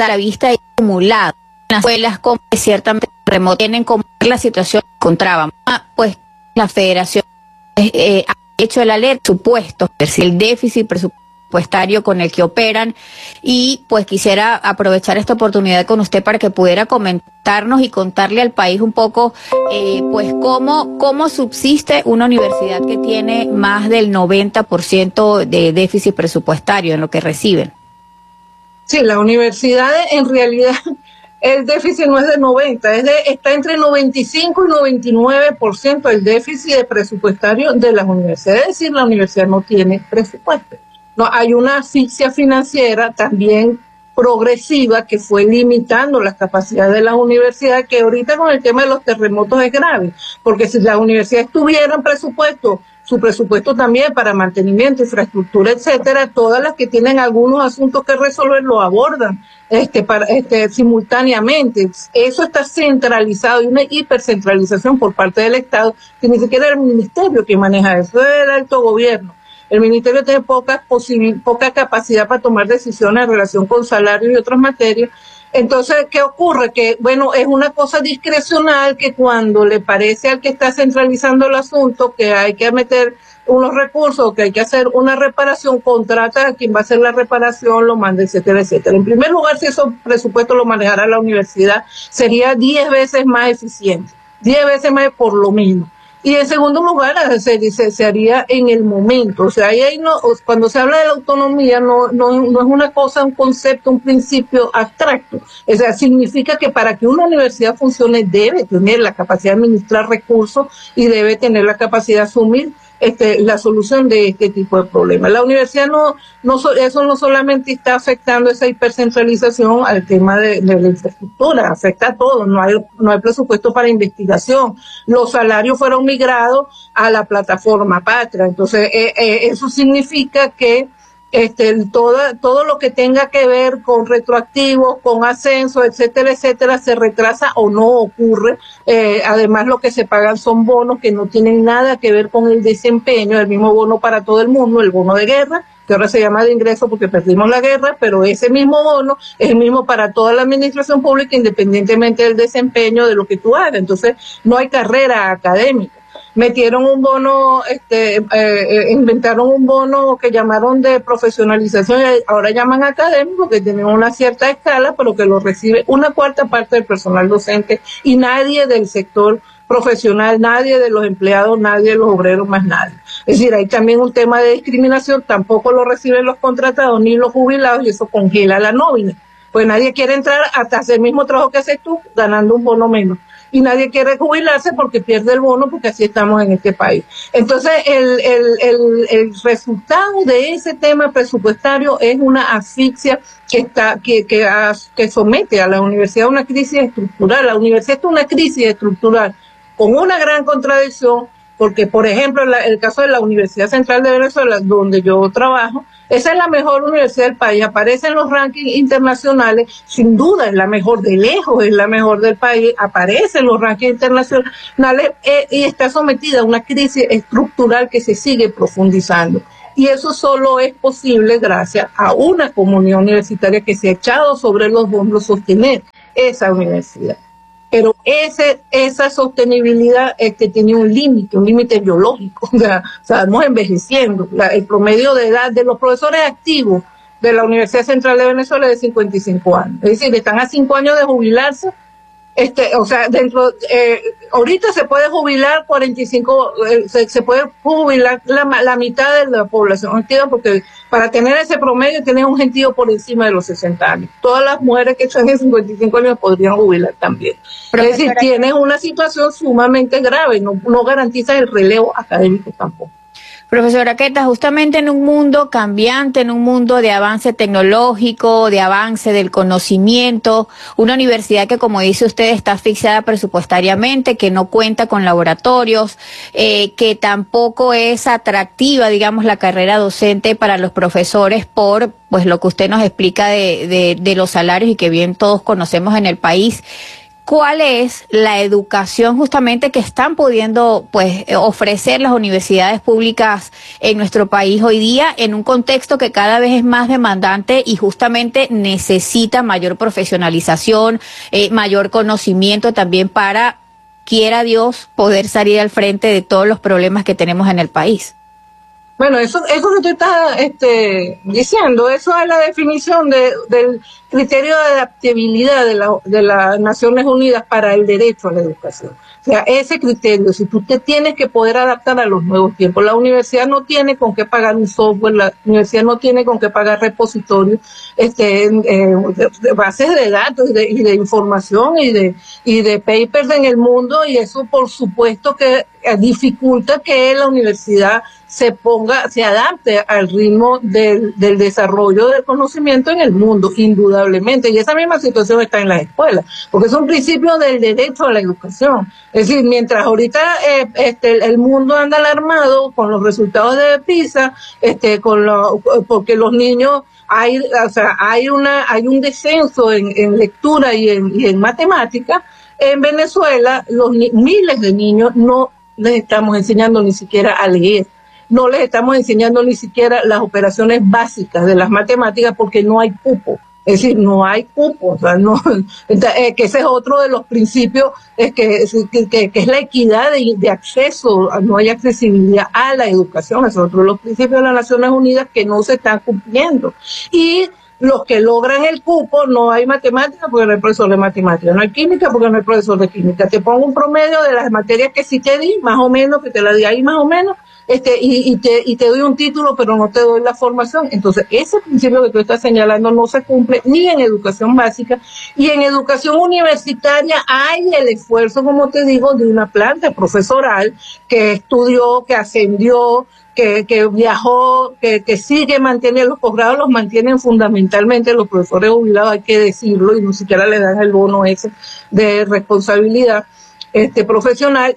a la vista y acumulado en las escuelas como que ciertamente remoto tienen como la situación que encontrábamos. Pues la federación ha hecho el alerta, supuesto, el déficit presupuestario con el que operan, y pues quisiera aprovechar esta oportunidad con usted para que pudiera comentarnos y contarle al país un poco pues cómo subsiste una universidad que tiene más del 90% de déficit presupuestario en lo que reciben. Sí, las universidades en realidad el déficit no es de 90, está entre 95 y 99% el déficit presupuestario de las universidades. Es decir, la universidad no tiene presupuesto. No, hay una asfixia financiera también progresiva que fue limitando las capacidades de las universidades, que ahorita con el tema de los terremotos es grave, porque si las universidades tuvieran presupuesto, su presupuesto también para mantenimiento, infraestructura, etcétera, todas las que tienen algunos asuntos que resolver lo abordan simultáneamente. Eso está centralizado, y una hipercentralización por parte del Estado, que ni siquiera es el ministerio que maneja eso, es el alto gobierno. El ministerio tiene poca capacidad para tomar decisiones en relación con salarios y otras materias. Entonces, ¿qué ocurre? Que, bueno, es una cosa discrecional que cuando le parece al que está centralizando el asunto que hay que meter unos recursos, que hay que hacer una reparación, contrata a quien va a hacer la reparación, lo manda, etcétera, etcétera. En primer lugar, si esos presupuestos lo manejara la universidad, sería 10 veces más eficiente, 10 veces más por lo mismo. Y en segundo lugar, se haría en el momento. O sea, ahí no, cuando se habla de la autonomía, no es una cosa, un concepto, un principio abstracto. O sea, significa que para que una universidad funcione debe tener la capacidad de administrar recursos y debe tener la capacidad de asumir la solución de este tipo de problemas. La universidad eso no solamente está afectando esa hipercentralización al tema de la infraestructura, afecta a todo, no hay presupuesto para investigación, los salarios fueron migrados a la plataforma Patria, entonces eso significa que todo lo que tenga que ver con retroactivos, con ascenso, etcétera, etcétera, se retrasa o no ocurre. Además, lo que se pagan son bonos que no tienen nada que ver con el desempeño, el mismo bono para todo el mundo, el bono de guerra, que ahora se llama de ingreso porque perdimos la guerra, pero ese mismo bono es el mismo para toda la administración pública, independientemente del desempeño de lo que tú hagas. Entonces, no hay carrera académica. Metieron un bono, inventaron un bono que llamaron de profesionalización, ahora llaman académico, que tienen una cierta escala, pero que lo recibe una cuarta parte del personal docente y nadie del sector profesional, nadie de los empleados, nadie de los obreros, más nadie. Es decir, hay también un tema de discriminación, tampoco lo reciben los contratados ni los jubilados y eso congela la nómina. Pues nadie quiere entrar hasta hacer el mismo trabajo que haces tú, ganando un bono menos. Y nadie quiere jubilarse porque pierde el bono, porque así estamos en este país. Entonces, el resultado de ese tema presupuestario es una asfixia que somete a la universidad a una crisis estructural. La universidad es una crisis estructural con una gran contradicción, porque, por ejemplo, el caso de la Universidad Central de Venezuela, donde yo trabajo, esa es la mejor universidad del país, aparece en los rankings internacionales, sin duda es la mejor, de lejos es la mejor del país, aparece en los rankings internacionales y está sometida a una crisis estructural que se sigue profundizando. Y eso solo es posible gracias a una comunidad universitaria que se ha echado sobre los hombros sostener esa universidad. Pero esa sostenibilidad tiene un límite biológico. O sea, estamos envejeciendo. El promedio de edad de los profesores activos de la Universidad Central de Venezuela es de 55 años. Es decir, están a 5 años de jubilarse. O sea, ahorita se puede jubilar 45, se puede jubilar la mitad de la población activa, porque para tener ese promedio tienes un gentío por encima de los 60 años. Todas las mujeres que están en 55 años podrían jubilar también. Profesora, es decir, tienes una situación sumamente grave, no garantiza el relevo académico tampoco. Profesora Queta, justamente en un mundo cambiante, en un mundo de avance tecnológico, de avance del conocimiento, una universidad que, como dice usted, está asfixiada presupuestariamente, que no cuenta con laboratorios, que tampoco es atractiva, digamos, la carrera docente para los profesores por, pues, lo que usted nos explica de los salarios y que bien todos conocemos en el país. ¿cuál es la educación justamente que están pudiendo pues ofrecer las universidades públicas en nuestro país hoy día en un contexto que cada vez es más demandante y justamente necesita mayor profesionalización, mayor conocimiento también para, quiera Dios, poder salir al frente de todos los problemas que tenemos en el país? Bueno, eso que tú estás diciendo, eso es la definición del criterio de adaptabilidad de las Naciones Unidas para el derecho a la educación. O sea, ese criterio, si tú te tienes que poder adaptar a los nuevos tiempos, la universidad no tiene con qué pagar un software, la universidad no tiene con qué pagar repositorios, de bases de datos y de información y de papers en el mundo, y eso por supuesto que dificulta que la universidad se adapte al ritmo del desarrollo del conocimiento en el mundo, indudablemente. Y esa misma situación está en las escuelas, porque es un principio del derecho a la educación. Es decir, mientras ahorita el mundo anda alarmado con los resultados de PISA, porque los niños hay un descenso en lectura y en matemática. En Venezuela, miles de niños no les estamos enseñando ni siquiera a leer. No les estamos enseñando ni siquiera las operaciones básicas de las matemáticas porque no hay cupo. Es decir, no hay cupo. O sea, que ese es otro de los principios, que es la equidad de acceso. No hay accesibilidad a la educación. Es otro de los principios de las Naciones Unidas que no se están cumpliendo. Y los que logran el cupo, no hay matemática porque no hay profesor de matemática, no hay química porque no hay profesor de química. Te pongo un promedio de las materias que sí te di, más o menos, que te la di ahí más o menos, y te doy un título, pero no te doy la formación. Entonces, ese principio que tú estás señalando no se cumple ni en educación básica, y en educación universitaria hay el esfuerzo, como te digo, de una planta profesoral que estudió, que ascendió, que viajó, que sigue manteniendo los posgrados, los mantienen fundamentalmente los profesores jubilados, hay que decirlo, y ni siquiera le dan el bono ese de responsabilidad profesional,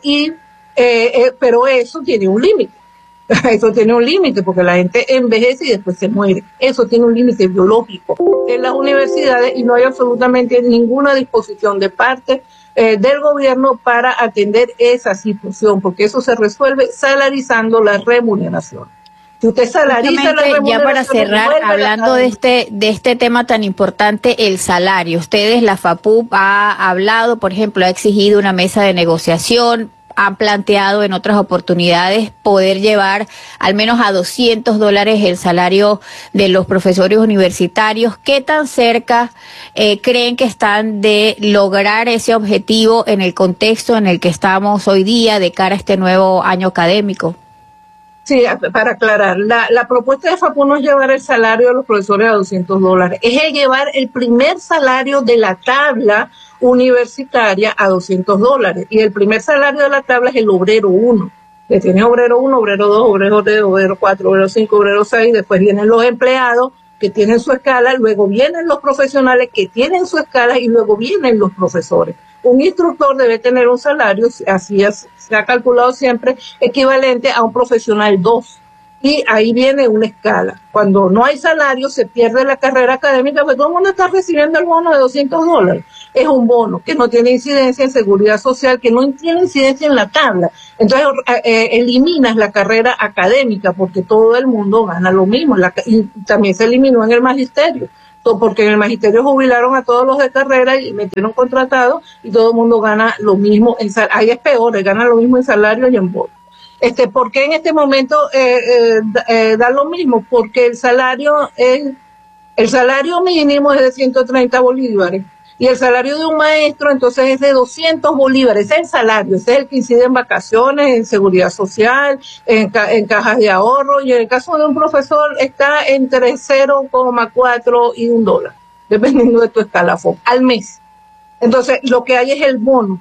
pero eso tiene un límite. Eso tiene un límite porque la gente envejece y después se muere. Eso tiene un límite biológico en las universidades, y no hay absolutamente ninguna disposición de parte del gobierno para atender esa situación, porque eso se resuelve salarizando la remuneración. Si usted salariza la remuneración, ya para cerrar, hablando de este tema tan importante, el salario. Ustedes, la FAPUP ha hablado, por ejemplo, ha exigido una mesa de negociación, han planteado en otras oportunidades poder llevar al menos a $200 el salario de los profesores universitarios. ¿Qué tan cerca creen que están de lograr ese objetivo en el contexto en el que estamos hoy día de cara a este nuevo año académico? Sí, para aclarar, la propuesta de FAPU no es llevar el salario de los profesores a $200, es el llevar el primer salario de la tabla universitaria a $200, y el primer salario de la tabla es el obrero 1, que tiene obrero 1, obrero 2, obrero 3, obrero 4, obrero 5, obrero 6, después vienen los empleados que tienen su escala, luego vienen los profesionales que tienen su escala, y luego vienen los profesores. Un instructor debe tener un salario, así se ha calculado siempre, equivalente a un profesional 2. Y ahí viene una escala. Cuando no hay salario, se pierde la carrera académica, porque todo el mundo está recibiendo el bono de $200. Es un bono que no tiene incidencia en seguridad social, que no tiene incidencia en la tabla. Entonces, eliminas la carrera académica, porque todo el mundo gana lo mismo. Y también se eliminó en el magisterio, porque en el magisterio jubilaron a todos los de carrera y metieron contratados, y todo el mundo gana lo mismo. Ahí es peor, ganan lo mismo en salario y en bono. ¿Por qué en este momento da lo mismo? Porque el salario mínimo es de 130 bolívares, y el salario de un maestro entonces es de 200 bolívares. Ese es el salario, ese es el que incide en vacaciones, en seguridad social, en cajas de ahorro, y en el caso de un profesor está entre 0,4 y $1, dependiendo de tu escalafón, al mes. Entonces, lo que hay es el bono.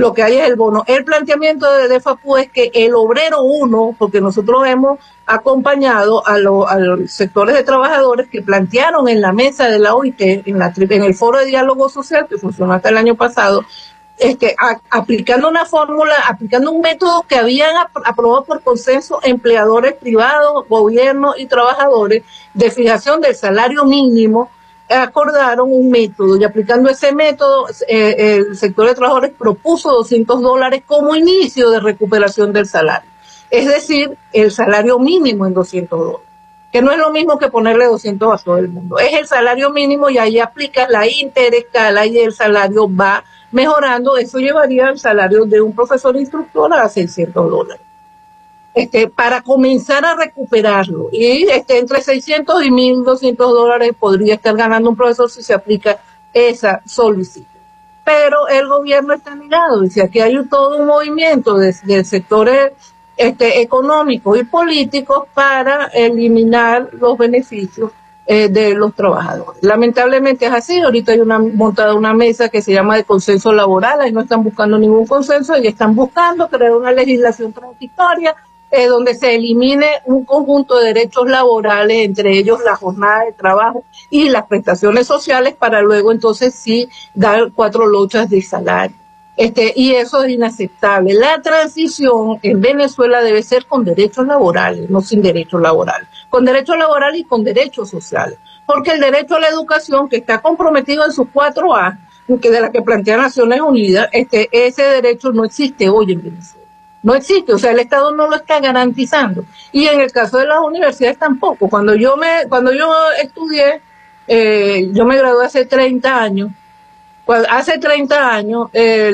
El planteamiento de FAPU es que el obrero 1, porque nosotros hemos acompañado a los sectores de trabajadores que plantearon en la mesa de la OIT, en el foro de diálogo social que funcionó hasta el año pasado, aplicando una fórmula, aplicando un método que habían aprobado por consenso empleadores privados, gobierno y trabajadores, de fijación del salario mínimo, acordaron un método y aplicando ese método el sector de trabajadores propuso $200 como inicio de recuperación del salario. Es decir, el salario mínimo en $200, que no es lo mismo que ponerle 200 a todo el mundo. Es el salario mínimo y ahí aplica la interescala y el salario va mejorando. Eso llevaría el salario de un profesor instructor a $600. Para comenzar a recuperarlo. Y entre 600 y $1,200 podría estar ganando un profesor si se aplica esa solicitud. Pero el gobierno está negado. Dice, aquí hay todo un movimiento de sectores económicos y políticos para eliminar los beneficios de los trabajadores. Lamentablemente es así. Ahorita hay montada una mesa que se llama de consenso laboral. Ahí no están buscando ningún consenso, y están buscando crear una legislación transitoria donde se elimine un conjunto de derechos laborales, entre ellos la jornada de trabajo y las prestaciones sociales, para luego entonces sí dar 4 lochas de salario. Y eso es inaceptable. La transición en Venezuela debe ser con derechos laborales, no sin derechos laborales, con derechos laborales y con derechos sociales, porque el derecho a la educación, que está comprometido en sus 4A, que de la que plantea Naciones Unidas, ese derecho no existe hoy en Venezuela. No existe, o sea, el Estado no lo está garantizando. Y en el caso de las universidades tampoco. Cuando yo estudié, yo me gradué hace 30 años. Hace 30 años,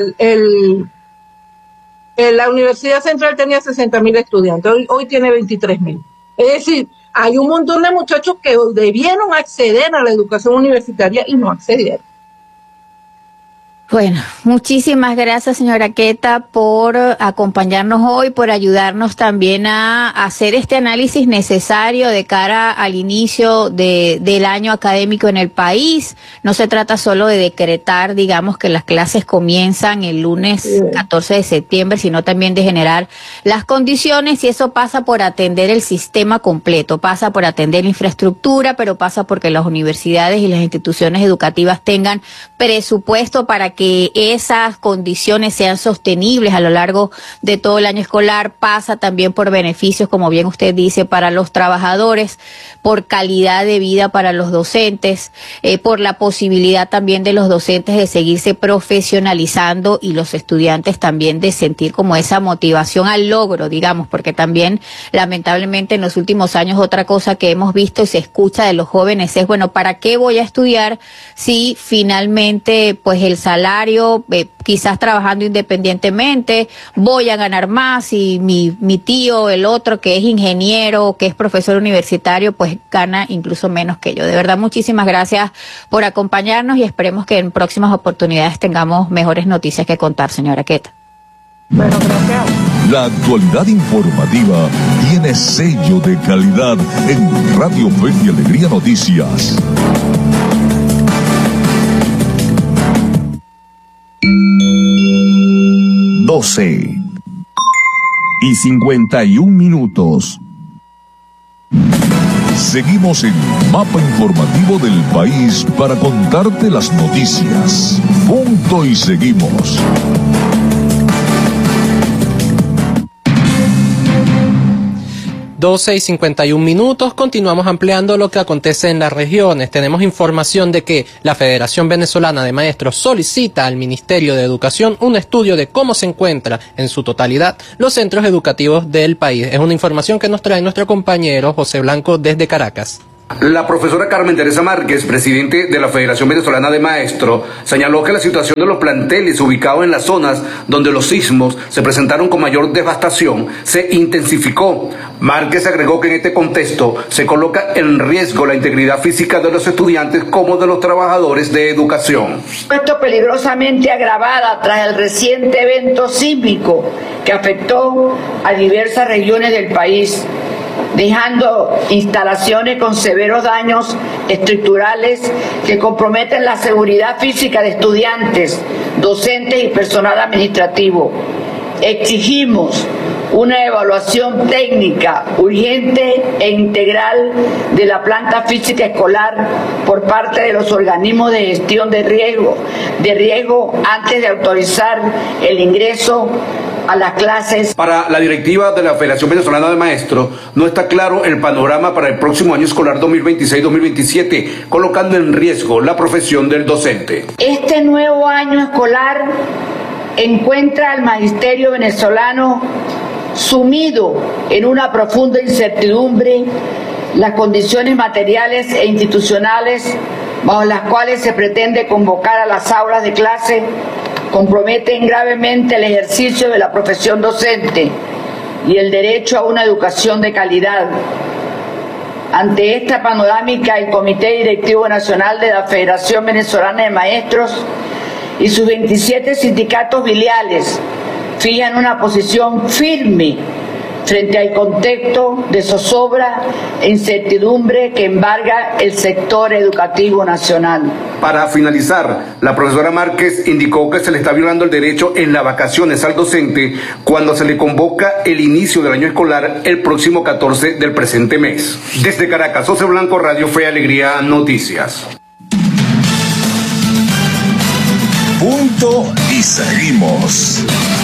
la Universidad Central tenía 60.000 estudiantes, hoy tiene 23.000. Es decir, hay un montón de muchachos que debieron acceder a la educación universitaria y no accedieron. Bueno, muchísimas gracias, señora Queta, por acompañarnos hoy, por ayudarnos también a hacer este análisis necesario de cara al inicio del año académico en el país. No se trata solo de decretar, digamos, que las clases comienzan el lunes 14 de septiembre, sino también de generar las condiciones, y eso pasa por atender el sistema completo, pasa por atender la infraestructura, pero pasa porque las universidades y las instituciones educativas tengan presupuesto para que esas condiciones sean sostenibles a lo largo de todo el año escolar. Pasa también por beneficios, como bien usted dice, para los trabajadores, por calidad de vida para los docentes, por la posibilidad también de los docentes de seguirse profesionalizando, y los estudiantes también de sentir como esa motivación al logro, digamos, porque también lamentablemente en los últimos años otra cosa que hemos visto y se escucha de los jóvenes es, bueno, ¿para qué voy a estudiar si finalmente pues el salario, quizás trabajando independientemente, voy a ganar más, y mi tío, el otro que es ingeniero, que es profesor universitario, pues gana incluso menos que yo? De verdad, muchísimas gracias por acompañarnos, y esperemos que en próximas oportunidades tengamos mejores noticias que contar, señora Queta. Bueno, gracias. La actualidad informativa tiene sello de calidad en Radio Fe y Alegría Noticias. 12:51. Seguimos en Mapa Informativo del País para contarte las noticias. Punto y seguimos. Doce y 51. Continuamos ampliando lo que acontece en las regiones. Tenemos información de que la Federación Venezolana de Maestros solicita al Ministerio de Educación un estudio de cómo se encuentran en su totalidad los centros educativos del país. Es una información que nos trae nuestro compañero José Blanco desde Caracas. La profesora Carmen Teresa Márquez, presidente de la Federación Venezolana de Maestros, señaló que la situación de los planteles ubicados en las zonas donde los sismos se presentaron con mayor devastación se intensificó. Márquez agregó que en este contexto se coloca en riesgo la integridad física de los estudiantes como de los trabajadores de educación. Esto peligrosamente agravada tras el reciente evento sísmico que afectó a diversas regiones del país, dejando instalaciones con severos daños estructurales que comprometen la seguridad física de estudiantes, docentes y personal administrativo. Exigimos una evaluación técnica urgente e integral de la planta física escolar por parte de los organismos de gestión de riesgo antes de autorizar el ingreso a las clases. Para la directiva de la Federación Venezolana de Maestros, no está claro el panorama para el próximo año escolar 2026-2027, colocando en riesgo la profesión del docente. Este nuevo año escolar encuentra al magisterio venezolano sumido en una profunda incertidumbre. Las condiciones materiales e institucionales bajo las cuales se pretende convocar a las aulas de clase comprometen gravemente el ejercicio de la profesión docente y el derecho a una educación de calidad. Ante esta panorámica, el Comité Directivo Nacional de la Federación Venezolana de Maestros y sus 27 sindicatos filiales fijan una posición firme frente al contexto de zozobra e incertidumbre que embarga el sector educativo nacional. Para finalizar, la profesora Márquez indicó que se le está violando el derecho en las vacaciones al docente cuando se le convoca el inicio del año escolar el próximo 14 del presente mes. Desde Caracas, José Blanco, Radio Fe y Alegría Noticias. Punto y seguimos.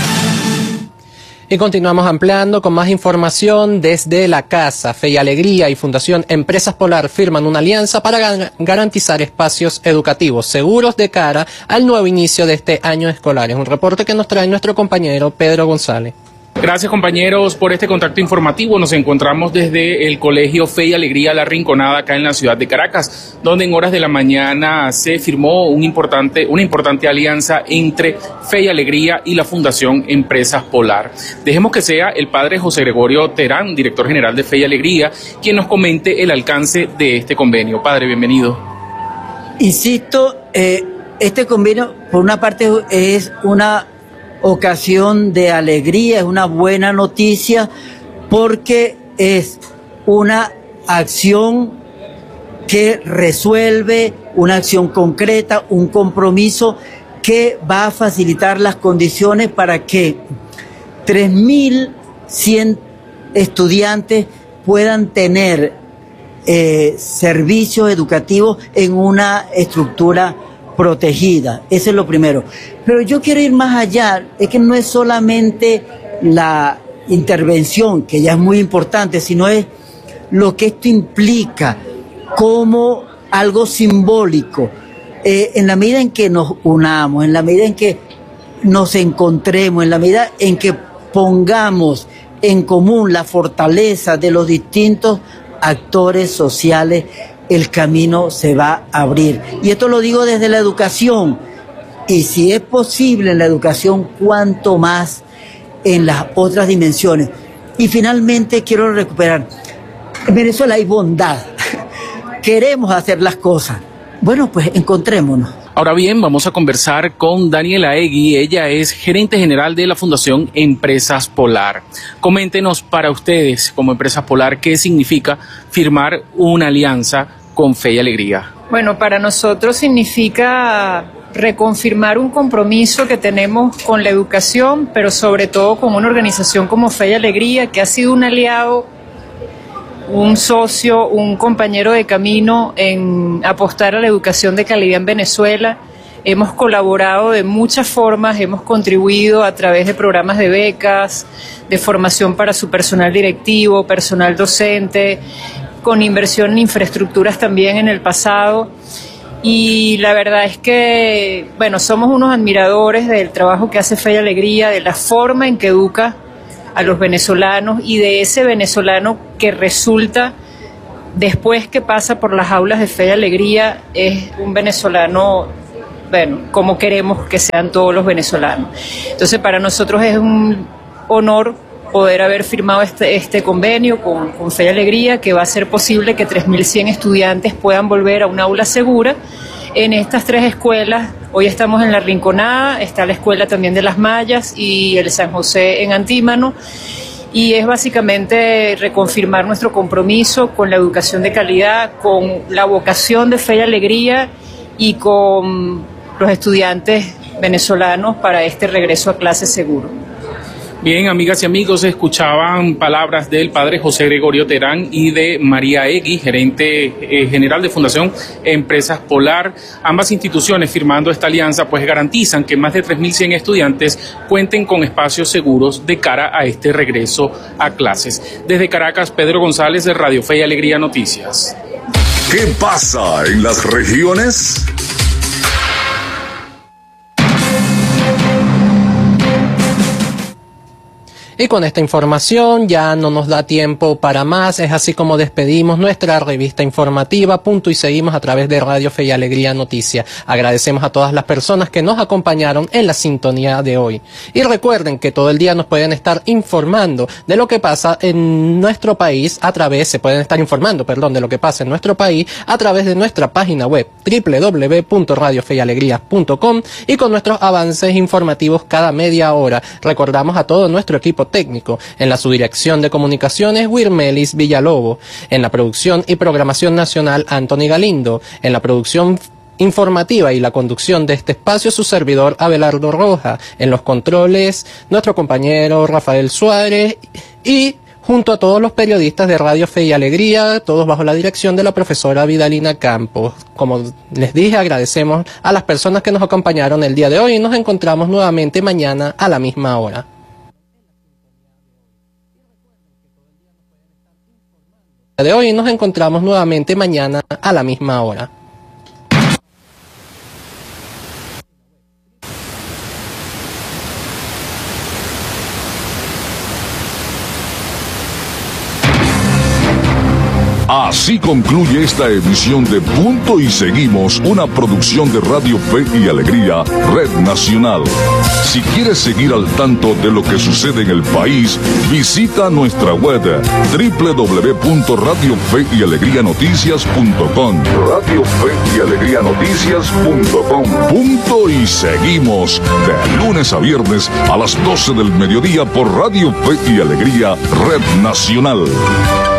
Y continuamos ampliando con más información desde la casa. Fe y Alegría y Fundación Empresas Polar firman una alianza para garantizar espacios educativos seguros de cara al nuevo inicio de este año escolar. Es un reporte que nos trae nuestro compañero Pedro González. Gracias, compañeros, por este contacto informativo. Nos encontramos desde el Colegio Fe y Alegría La Rinconada, acá en la ciudad de Caracas, donde en horas de la mañana se firmó una importante alianza entre Fe y Alegría y la Fundación Empresas Polar. Dejemos que sea el padre José Gregorio Terán, director general de Fe y Alegría, quien nos comente el alcance de este convenio. Padre, bienvenido. Insisto, este convenio, por una parte, es una ocasión de alegría, es una buena noticia, porque es una acción que resuelve, una acción concreta, un compromiso que va a facilitar las condiciones para que 3.100 estudiantes puedan tener servicios educativos en una estructura protegida. Eso es lo primero. Pero yo quiero ir más allá. Es que no es solamente la intervención, que ya es muy importante, sino es lo que esto implica como algo simbólico. En la medida en que nos unamos, en la medida en que nos encontremos, en la medida en que pongamos en común la fortaleza de los distintos actores sociales, el camino se va a abrir. Y esto lo digo desde la educación. Y si es posible en la educación, cuanto más en las otras dimensiones. Y finalmente quiero recuperar. En Venezuela hay bondad. Queremos hacer las cosas. Bueno, pues encontrémonos. Ahora bien, vamos a conversar con Daniela Egui. Ella es gerente general de la Fundación Empresas Polar. Coméntenos para ustedes, como Empresas Polar, qué significa firmar una alianza con Fe y Alegría. Bueno, para nosotros significa reconfirmar un compromiso que tenemos con la educación, pero sobre todo con una organización como Fe y Alegría, que ha sido un aliado, un socio, un compañero de camino en apostar a la educación de calidad en Venezuela. Hemos colaborado de muchas formas, hemos contribuido a través de programas de becas, de formación para su personal directivo, personal docente, con inversión en infraestructuras también en el pasado. Y la verdad es que, bueno, somos unos admiradores del trabajo que hace Fe y Alegría, de la forma en que educa a los venezolanos y de ese venezolano que resulta, después que pasa por las aulas de Fe y Alegría, es un venezolano, bueno, como queremos que sean todos los venezolanos. Entonces, para nosotros es un honor poder haber firmado este convenio con Fe y Alegría, que va a hacer posible que 3.100 estudiantes puedan volver a un aula segura en estas 3 escuelas. Hoy estamos en La Rinconada, está la escuela también de Las Mallas y el San José en Antímano, y es básicamente reconfirmar nuestro compromiso con la educación de calidad, con la vocación de Fe y Alegría y con los estudiantes venezolanos para este regreso a clase seguro. Bien, amigas y amigos, escuchaban palabras del padre José Gregorio Terán y de María Egui, gerente general de Fundación Empresas Polar. Ambas instituciones, firmando esta alianza, pues garantizan que más de 3.100 estudiantes cuenten con espacios seguros de cara a este regreso a clases. Desde Caracas, Pedro González, de Radio Fe y Alegría Noticias. ¿Qué pasa en las regiones? Y con esta información ya no nos da tiempo para más, es así como despedimos nuestra revista informativa, Punto y Seguimos, a través de Radio Fe y Alegría Noticias. Agradecemos a todas las personas que nos acompañaron en la sintonía de hoy. Y recuerden que todo el día nos pueden estar informando de lo que pasa en nuestro país de lo que pasa en nuestro país a través de nuestra página web www.radiofeyalegría.com y con nuestros avances informativos cada media hora. Recordamos a todo nuestro equipo técnico, en la subdirección de comunicaciones Wirmelis Villalobos, en la producción y programación nacional Anthony Galindo, en la producción informativa y la conducción de este espacio su servidor Abelardo Roja, en los controles nuestro compañero Rafael Suárez y junto a todos los periodistas de Radio Fe y Alegría, todos bajo la dirección de la profesora Vidalina Campos. Como les dije, agradecemos a las personas que nos acompañaron el día de hoy y nos encontramos nuevamente mañana a la misma hora. Nos encontramos nuevamente mañana a la misma hora. Así concluye esta edición de Punto y Seguimos, una producción de Radio Fe y Alegría, Red Nacional. Si quieres seguir al tanto de lo que sucede en el país, visita nuestra web www.radiofeyalegrianoticias.com. Radio Fe y Alegría Noticias.com. Punto y Seguimos, de lunes a viernes a las 12 del mediodía por Radio Fe y Alegría, Red Nacional.